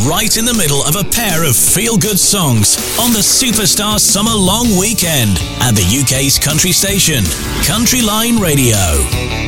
right in the middle of a pair of feel-good songs on the Superstar Summer Long Weekend at the UK's country station, Country Line Radio.